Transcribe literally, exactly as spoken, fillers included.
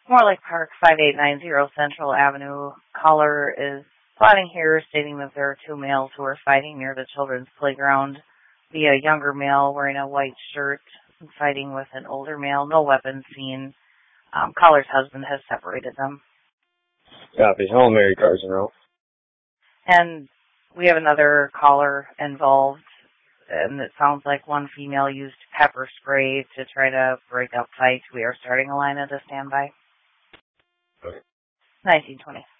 More like Park five eight nine zero Central Avenue. Caller is plotting here, stating that there are two males who are fighting near the children's playground. The uh, younger male wearing a white shirt fighting with an older male. No weapons seen. Um, caller's husband has separated them. Copy. All Mary cars in row. And we have another caller involved, and it sounds like one female used pepper spray to try to break up fight. We are starting a line at a standby. Okay. nineteen twenty.